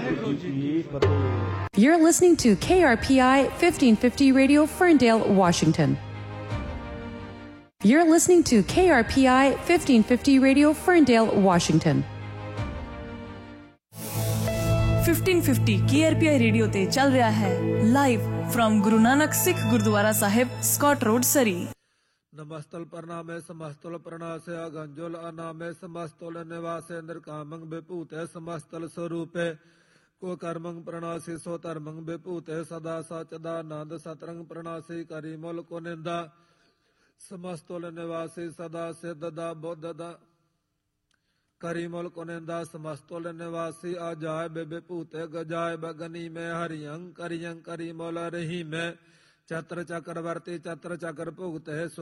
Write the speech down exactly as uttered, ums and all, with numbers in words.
Waheguru ji Ki Fateh. You're listening to K R P I fifteen fifty Radio, Ferndale, Washington. You're listening to K R P I fifteen fifty Radio, Ferndale, Washington. fifteen fifty K R P I radio ਤੇ ਚੱਲ ਰਿਹਾ ਹੈ live firm Guru Nanak ਸਿੱਖ ਗੁਰਦੁਆਰਾ ਸਾਹਿਬ, Scott road, ਸਰੀ। नमस्तल प्रणामे समस्तल प्रणासे अगंजुल अनामे समस्तल निवासे निर्कामं विभूते समस्तल स्वरूपे को कर्मं प्रणासी सो धर्मं विभूते सदा सचदानंद सतरंग प्रणासी करीमुल को निंदा समस्तल निवासी सदा सिद्धदा बुद्धदा करीमुल को निंदा समस्तल निवासी अजाय विभूते गजाय बगनी में हरियं करियं करीमुल रही में चत्र चक्रवर्ती चत्र चक्र भुगत है